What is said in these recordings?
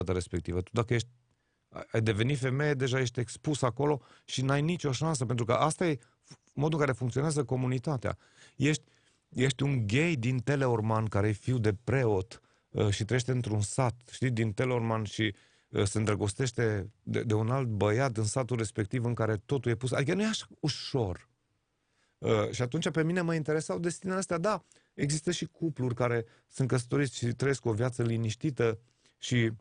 respectivă. Tu dacă ai devenit femeie, deja ești expus acolo și n-ai nicio șansă, pentru că asta e modul în care funcționează comunitatea. Ești un gay din Teleorman care e fiu de preot și trăiește într-un sat, știi, din Teleorman și se îndrăgostește de un alt băiat în satul respectiv în care totul e pus. Adică nu e așa ușor. Și atunci pe mine mă interesau destinele astea. Da, există și cupluri care sunt căsătoriți și trăiesc o viață liniștită și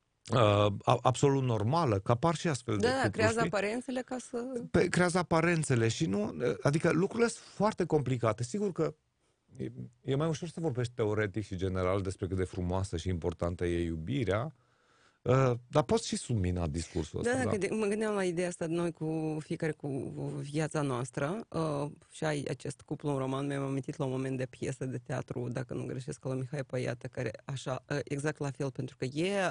absolut normală, că apar și astfel de cupluri. Creează aparențele ca să... Creează aparențele și nu... Adică lucrurile sunt foarte complicate. Sigur că e mai ușor să vorbești teoretic și general despre cât de frumoasă și importantă e iubirea, dar poți și submina discursul ăsta. Mă gândeam la ideea asta, noi cu fiecare cu viața noastră și ai acest cuplu în roman. Mi-am amintit la un moment de piesă de teatru, dacă nu greșesc, la Mihai Păiată, care așa, exact la fel, pentru că e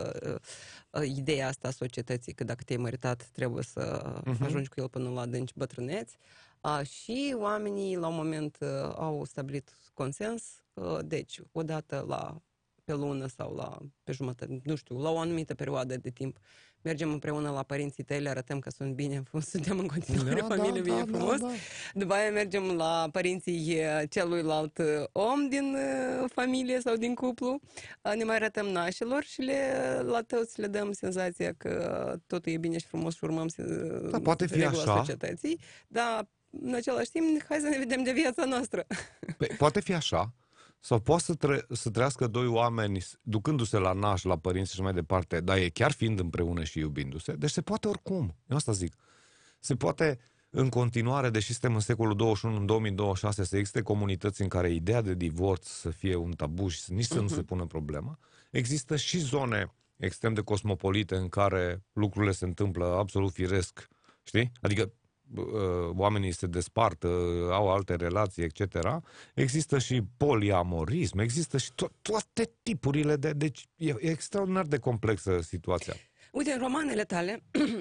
ideea asta a societății, că dacă te-ai măritat trebuie să ajungi cu el până la adânci bătrâneți. Și oamenii la un moment au stabilit consens, deci odată pe lună sau pe jumătate, nu știu, la o anumită perioadă de timp. Mergem împreună la părinții tăi, le arătăm că sunt bine, suntem în continuare familie bine frumos. După aia mergem la părinții celuilalt om din familie sau din cuplu, ne mai arătăm nașilor și la toți le dăm senzația că totul e bine și frumos și urmăm regula societății. Dar în același timp, hai să ne vedem de viața noastră. Poate fi așa. Sau poate să trăiască doi oameni ducându-se la naș, la părinți și mai departe, dar e chiar fiind împreună și iubindu-se. Deci se poate oricum. Eu asta zic. Se poate în continuare, deși suntem în secolul 21, în 2026, să existe comunități în care ideea de divorț să fie un tabu și nici să nu se pună problema. Există și zone extrem de cosmopolite în care lucrurile se întâmplă absolut firesc. Știi? Adică oamenii se despart, au alte relații, etc. Există și poliamorism, există și toate tipurile deci e extraordinar de complexă situația. Uite, în romanele tale,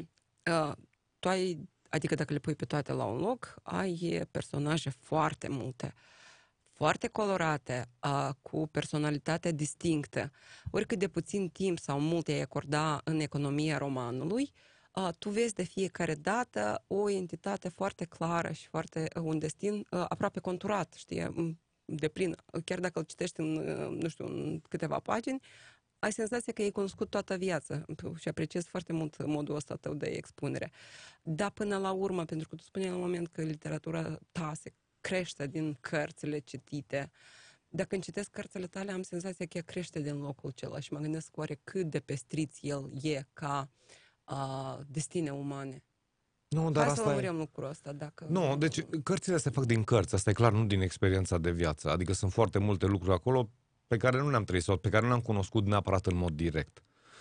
tu ai, adică dacă le pui pe toate la un loc, ai personaje foarte multe, foarte colorate, cu personalitate distinctă. Oricât de puțin timp sau mult ai acorda în economia romanului, tu vezi de fiecare dată o entitate foarte clară și un destin aproape conturat, știi, de plin. Chiar dacă îl citești în câteva pagini, ai senzația că ai cunoscut toată viața și apreciez foarte mult modul ăsta tău de expunere. Dar până la urmă, pentru că tu spuneai la un moment că literatura ta se crește din cărțile citite, dacă îmi citesc cărțile tale, am senzația că ea crește din locul acela și mă gândesc oare cât de pestriț el e ca destine umane. Nu, dar hai să lămurim lucrul ăsta. Nu, deci cărțile se fac din cărți, asta e clar, nu din experiența de viață. Adică sunt foarte multe lucruri acolo pe care nu le-am trăit sau pe care nu le-am cunoscut neapărat în mod direct.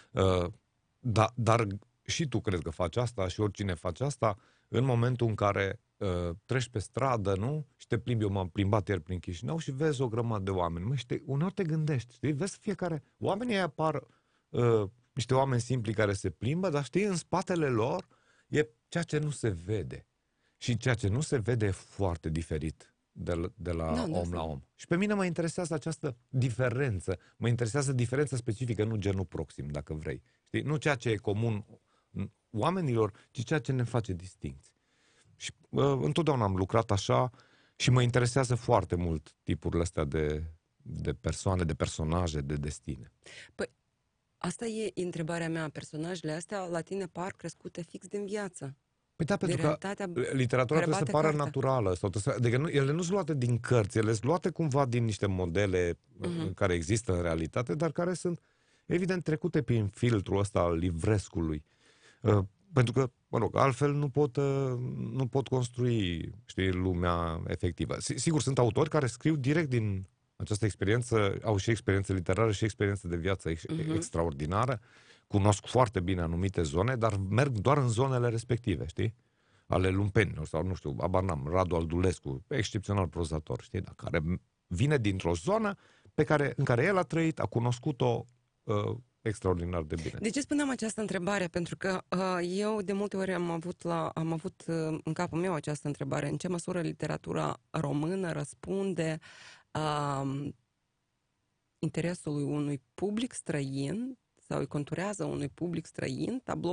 Dar și tu cred că faci asta și oricine face asta în momentul în care treci pe stradă, nu? Și te plimbi, eu m-am plimbat ieri prin Chișinău și vezi o grămadă de oameni. Uneori te gândești, știi? Vezi fiecare... Oamenii apar... niște oameni simpli care se plimbă, dar știi, în spatele lor e ceea ce nu se vede. Și ceea ce nu se vede e foarte diferit de la om la om. Și pe mine mă interesează această diferență. Mă interesează diferența specifică, nu genul proxim, dacă vrei. Știi? Nu ceea ce e comun oamenilor, ci ceea ce ne face distincți. Și întotdeauna am lucrat așa și mă interesează foarte mult tipurile astea de persoane, de personaje, de destine. Păi, asta e întrebarea mea. Personajele astea la tine par crescute fix din viață. Păi da, pentru că literatura trebuie să pară naturală. Adică ele nu sunt luate din cărți, ele sunt luate cumva din niște modele care există în realitate, dar care sunt, evident, trecute prin filtrul ăsta al livrescului. Pentru că, mă rog, altfel nu pot construi, știi, lumea efectivă. Sigur, sunt autori care scriu direct din această experiență, au și experiență literară și experiență de viață extraordinară, cunosc foarte bine anumite zone, dar merg doar în zonele respective, știi? Ale lumpenilor sau, nu știu, abar n-am, Radu Aldulescu, excepțional prozator, știi? Care vine dintr-o zonă în care el a trăit, a cunoscut-o extraordinar de bine. De ce spuneam această întrebare? Pentru că eu de multe ori am avut în capul meu această întrebare. În ce măsură literatura română răspunde interesului unui public străin sau îi conturează unui public străin, tablou